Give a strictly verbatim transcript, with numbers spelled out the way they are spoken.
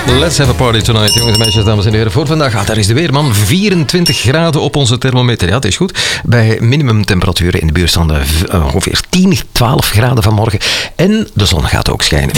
Let's have a party tonight, jongens en meisjes, dames en heren. Voor vandaag, ah, daar is de weerman. vierentwintig graden op onze thermometer. Ja, dat is goed. Bij minimumtemperaturen in de buurt van de uh, ongeveer tien, twaalf graden vanmorgen. En de zon gaat ook schijnen.